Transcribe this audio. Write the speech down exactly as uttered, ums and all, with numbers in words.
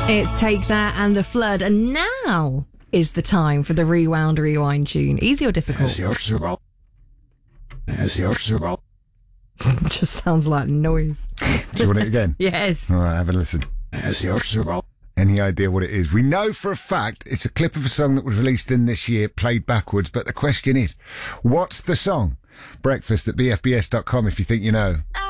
It's Take That and The Flood, and now is the time for the Rewound Rewind tune. Easy or difficult? Just sounds like noise. Do you want it again? Yes. All right, have a listen. Any idea what it is? We know for a fact it's a clip of a song that was released in this year, played backwards, but the question is, what's the song? Breakfast at b f b s dot com if you think you know.